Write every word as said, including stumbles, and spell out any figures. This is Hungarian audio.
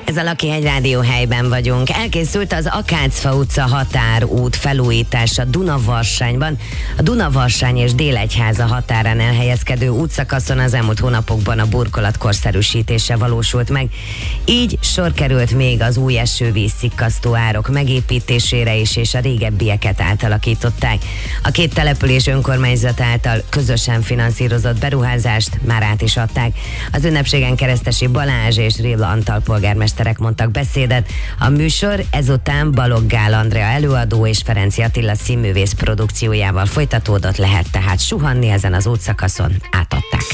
Ez a Lakihegy Rádió, helyben vagyunk. Elkészült az Akácfa utca határút felújítása Dunavarsányban. A Dunavarsány és Délegyháza határán elhelyezkedő útszakaszon az elmúlt hónapokban a burkolat korszerűsítése valósult meg. Így sor került még az új esővíz szikkasztó árok megépítésére is, és a régebbieket átalakították. A két település önkormányzat által közösen finanszírozott beruházást már át is adták. Az ünnepségen Keresztesi Balázs és Révla Antal polgármesterek mondtak beszédet. A műsor ezután Balogh Gál Andrea előadó és Ferenci Attila színművész produkciójával folytatódott, lehet tehát suhanni ezen az útszakaszon, átadták.